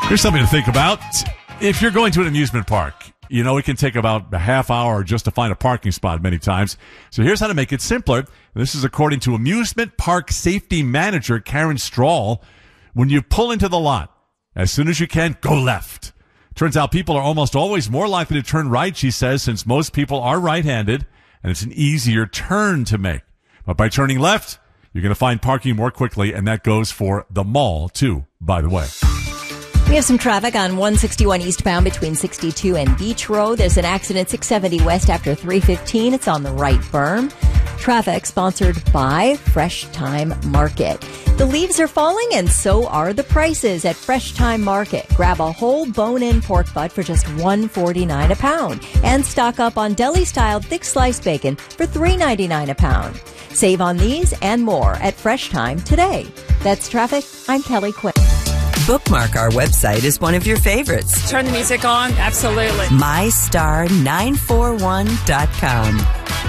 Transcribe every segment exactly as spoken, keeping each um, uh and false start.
Here's something to think about. If you're going to an amusement park, you know, it can take about a half hour just to find a parking spot many times. So here's how to make it simpler. This is according to amusement park safety manager Karen Strahl. When you pull into the lot, as soon as you can, go left. Turns out people are almost always more likely to turn right, she says, since most people are right-handed, and it's an easier turn to make. But by turning left, you're going to find parking more quickly, and that goes for the mall, too, by the way. We have some traffic on one sixty-one eastbound between sixty-two and Beach Road. There's an accident six seventy west after three fifteen. It's on the right berm. Traffic sponsored by Fresh Time Market. The leaves are falling and so are the prices at Fresh Time Market. Grab a whole bone-in pork butt for just one forty-nine a pound. And stock up on deli-style thick sliced bacon for three ninety-nine a pound. Save on these and more at Fresh Time today. That's traffic. I'm Kelly Quinn. Bookmark our website as one of your favorites. Turn the music on? Absolutely. my star nine four one dot com.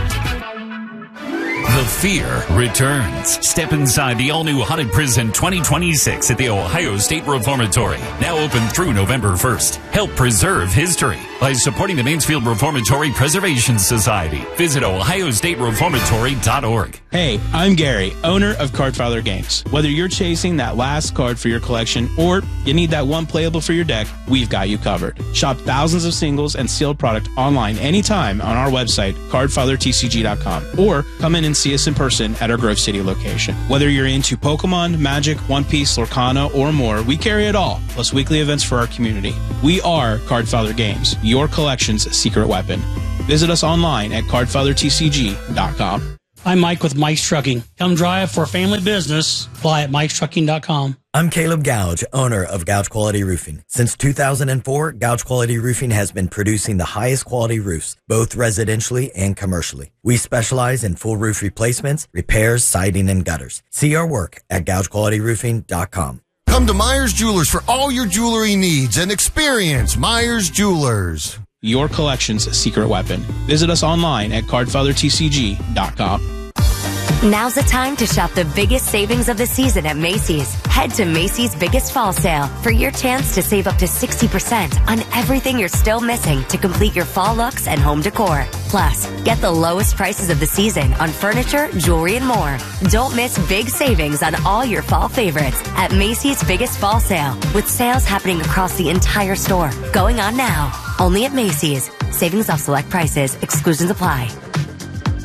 The fear returns. Step inside the all-new Haunted Prison twenty twenty-six at the Ohio State Reformatory. Now open through November first. Help preserve history by supporting the Mansfield Reformatory Preservation Society. Visit ohio state reformatory dot org. Hey, I'm Gary, owner of Cardfather Games. Whether you're chasing that last card for your collection or you need that one playable for your deck, we've got you covered. Shop thousands of singles and sealed product online anytime on our website, card father t c g dot com, or come in and see us in person at our Grove City location. Whether you're into Pokemon, Magic, One Piece, Lorcana, or more, we carry it all, plus weekly events for our community. We are Cardfather Games, your collection's secret weapon. Visit us online at card father t c g dot com. I'm Mike with Mike's Trucking. Come drive for family business. Apply at mikes trucking dot com. I'm Caleb Gouge, owner of Gouge Quality Roofing. Since two thousand four, Gouge Quality Roofing has been producing the highest quality roofs, both residentially and commercially. We specialize in full roof replacements, repairs, siding, and gutters. See our work at gouge quality roofing dot com. Come to Myers Jewelers for all your jewelry needs and experience Myers Jewelers. Your collection's secret weapon. Visit us online at card father t c g dot com. Now's the time to shop the biggest savings of the season at Macy's. Head to Macy's Biggest Fall Sale for your chance to save up to sixty percent on everything you're still missing to complete your fall looks and home decor. Plus, get the lowest prices of the season on furniture, jewelry, and more. Don't miss big savings on all your fall favorites at Macy's Biggest Fall Sale, with sales happening across the entire store. Going on now. Only at Macy's. Savings off select prices. Exclusions apply.